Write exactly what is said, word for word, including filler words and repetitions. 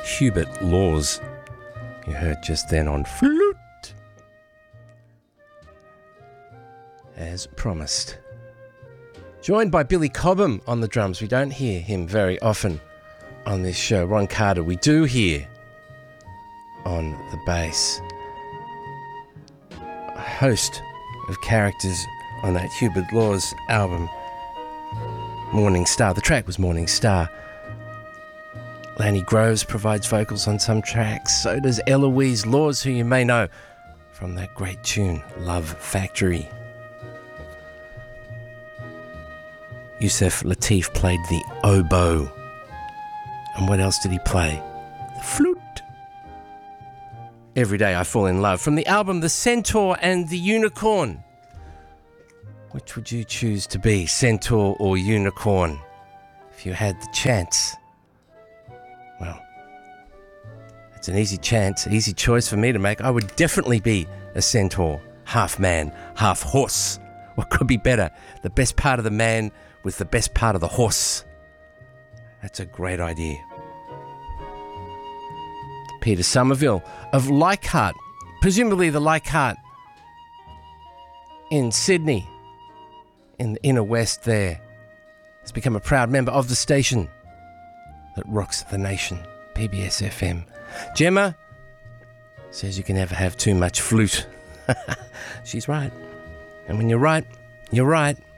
Hubert Laws. You heard just then on flute. As promised. Joined by Billy Cobham on the drums. We don't hear him very often on this show. Ron Carter we do hear on the bass. A host of characters on that Hubert Laws album, Morning Star. The track was Morning Star. Lanny Groves provides vocals on some tracks. So does Eloise Laws, who you may know from that great tune, Love Factory. Yusef Lateef played the oboe. And what else did he play? The flute. Every Day I Fall in Love. From the album The Centaur and the Unicorn. Which would you choose to be, Centaur or Unicorn, if you had the chance? Well, it's an easy chance, easy choice for me to make. I would definitely be a centaur. Half man, half horse. What could be better? The best part of the man with the best part of the horse. That's a great idea. Peter Somerville of Leichhardt, presumably the Leichhardt in Sydney, in the inner west there, has become a proud member of the station that rocks the nation, P B S F M. Gemma says you can never have too much flute. She's right. And when you're right, you're right.